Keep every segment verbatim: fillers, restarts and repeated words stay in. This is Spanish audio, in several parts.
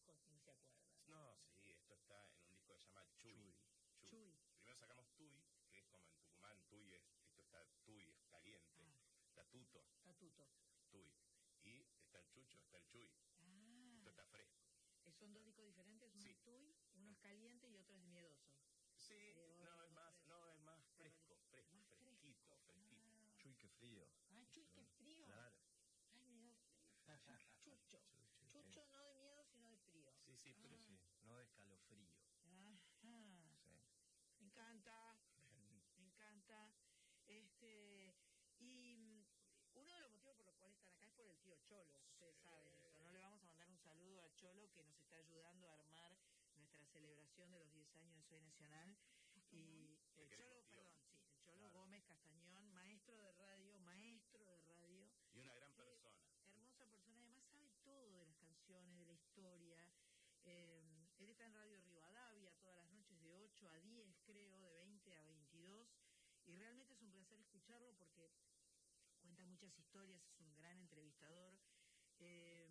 discos ni se acuerdan. No, sí, esto está en un disco que se llama Chuy. Chuy. Chuy. Chuy. Primero sacamos Tuy, que es como en Tucumán, Tuy es, esto está Tuy, es caliente. Ah. Está Tuto. Está Tuto. Tuy. Y está el Chucho, está el Chuy. Ah. Esto está fresco. ¿Son dos discos diferentes? Uno sí. es Tuy, uno es caliente y otro es miedoso. Sí, eh, no, es más, no, es más fresco, fresco, más fresquito, fresquito. Ah. Chuy, qué frío. Ah, Chuy, qué frío. Claro. Ay, me da frío. Chucho. Chucho. Chucho sí. No de miedo, sino de frío. Sí, sí, pero ah. sí, no de escalofrío. Ajá. Sí. Me encanta, me encanta. Este, y uno de los motivos por los cuales están acá es por el tío Cholo, ustedes sí. saben eso, ¿no? Le vamos a mandar un saludo a Cholo, que nos está ayudando a armar nuestra celebración de los diez años de Soy Nacional. Y el Cholo, perdón, sí, el Cholo claro. Gómez Castañón, maestro de radio, maestro de radio. Y una gran persona. Hermosa persona, además sabe todo de las canciones, de la historia. Eh, él está en Radio Rivadavia todas las noches de ocho a diez, creo, de veinte a veintidós. Y realmente es un placer escucharlo porque cuenta muchas historias, es un gran entrevistador. Eh,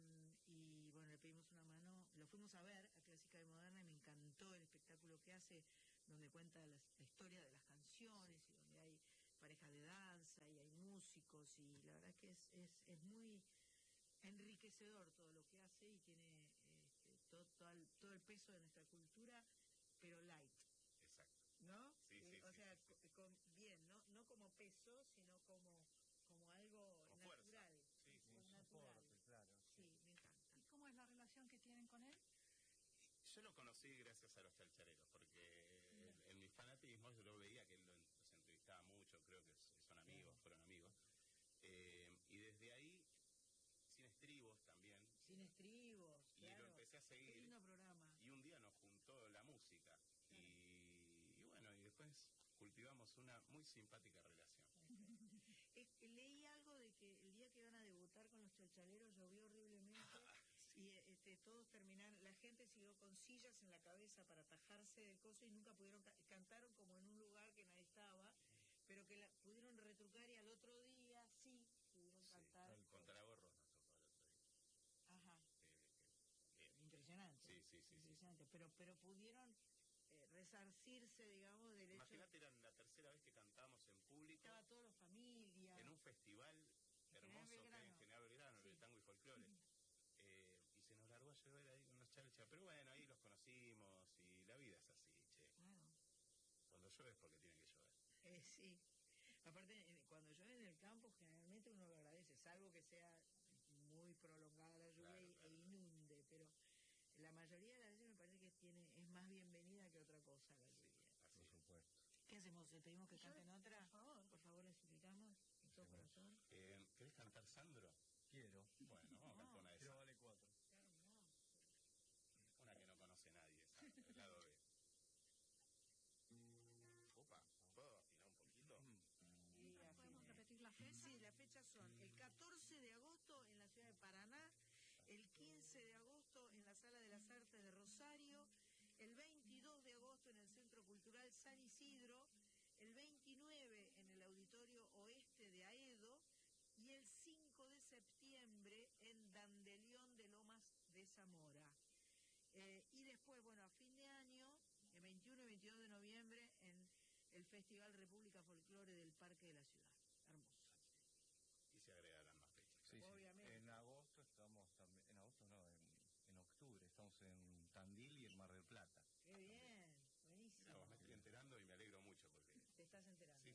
y bueno, le pedimos una mano, lo fuimos a ver a Clásica de Moderna y me encantó el espectáculo que hace, donde cuenta las, la historia de las canciones y donde hay parejas de danza y hay músicos, y la verdad que es, es, es muy enriquecedor todo lo que hace y tiene este, todo, todo, el, todo el peso de nuestra cultura, pero light. Exacto. ¿No? Sí, sí, eh, o sí, sea, sí, sí. Con, bien, ¿no? No como peso, sino como como algo como natural. Sí, sí, como natural. Soporte, claro. Sí. sí, me encanta. ¿Y cómo es la relación que tienen con él? Yo lo conocí gracias a los chalchareros, porque en, en mi fanatismo yo lo veía que él los entrevistaba mucho, creo que son amigos, sí. fueron amigos. Eh, y desde ahí, Sin Estribos también. Sin Estribos, Y claro. lo empecé a seguir. Qué lindo programa. Y un día nos juntó la música. Claro. Y, y bueno, y después cultivamos una muy simpática relación. Es que leí algo de que el día que iban a debutar con los chalchaleros llovió horriblemente sí. y este, todos terminaron, la gente siguió con sillas en la cabeza para atajarse del coso y nunca pudieron, cantaron como en un lugar que nadie estaba, pero que la, pudieron retrucar y al otro día sí pudieron sí, cantar. El Contragorros nos tocó el otro día. Ajá. Eh, eh, Impresionante. Sí, sí, sí. Impresionante, sí. Pero, pero pudieron... Eh, resarcirse, digamos, del hecho... Imagínate, era la tercera vez que cantábamos en público. Estaba toda la familia. En un festival hermoso que hay en General Belgrano, sí. el tango y folclore. Eh, y se nos largó a llover ahí con unos chalchas. Pero bueno, ahí los conocimos y la vida es así, che. Claro. Cuando llueve es porque tiene que llover. Eh, sí. Aparte, cuando llueve en el campo, generalmente uno lo agradece, salvo que sea muy prolongada la lluvia claro, claro. e inunde, pero... La mayoría de las veces me parece que tiene es más bienvenida que otra cosa la lluvia. Sí, por supuesto. ¿Qué hacemos? ¿Le pedimos que canten otra? Por favor, por favor, les suplicamos. Sí, corazón. Eh, ¿Querés cantar Sandro? Quiero. Bueno, vamos no, a cantar una de esas. Pero vale cuatro. Una que no conoce nadie, Sandro, el lado B. Opa, ¿puedo afinar un poquito? Sí, ¿podemos repetir la fecha? Sí, las fechas son el catorce de agosto en la ciudad de Paraná, el quince de agosto en la Sala de las Artes de Rosario, el veintidós de agosto en el Centro Cultural San Isidro, el veintinueve en el Auditorio Oeste de Aedo y el cinco de septiembre en Dandelión de Lomas de Zamora. Eh, y después, bueno, a fin de año, el veintiuno y veintidós de noviembre, en el Festival República Folclore del Parque de la Ciudad. Hermoso. Y se agregarán más fechas. Sí, obviamente. Sí. En agosto estamos también, en agosto no, en, en octubre estamos en Tandil y en Mar del Plata. Qué bien, buenísimo. No, me estoy enterando y me alegro mucho porque... Te estás enterando.